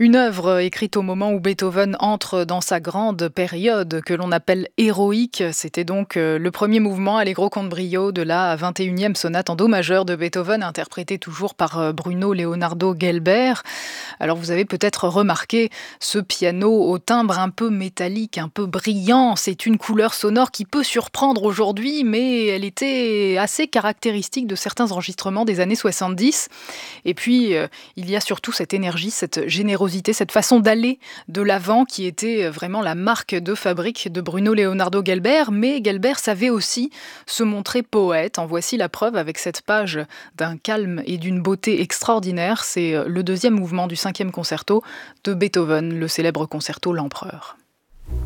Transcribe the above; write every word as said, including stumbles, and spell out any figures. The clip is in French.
Une œuvre écrite au moment où Beethoven entre dans sa grande période que l'on appelle héroïque. C'était donc euh, le premier mouvement Allegro con brio de la vingt et unième sonate en do majeur de Beethoven, interprétée toujours par euh, Bruno Leonardo Gelber. Alors vous avez peut-être remarqué ce piano au timbre un peu métallique, un peu brillant. C'est une couleur sonore qui peut surprendre aujourd'hui, mais elle était assez caractéristique de certains enregistrements des années soixante-dix. Et puis, euh, il y a surtout cette énergie, cette générosité, cette façon d'aller de l'avant qui était vraiment la marque de fabrique de Bruno Leonardo Gelber. Mais Gelber savait aussi se montrer poète. En voici la preuve avec cette page d'un calme et d'une beauté extraordinaire. C'est le deuxième mouvement du cinquième concerto de Beethoven, le célèbre concerto L'Empereur.